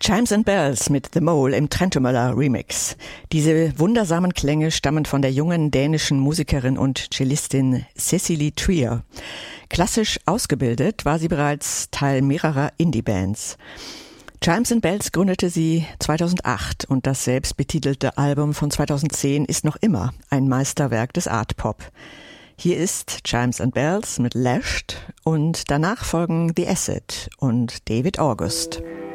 Chimes and Bells mit The Mole im Trentemøller Remix. Diese wundersamen Klänge stammen von der jungen dänischen Musikerin und Cellistin Cecily Trier. Klassisch ausgebildet war sie bereits Teil mehrerer Indie-Bands. Chimes and Bells gründete sie 2008 und das selbstbetitelte Album von 2010 ist noch immer ein Meisterwerk des Art Pop. Hier ist Chimes and Bells mit Lashed und danach folgen The Acid und David August.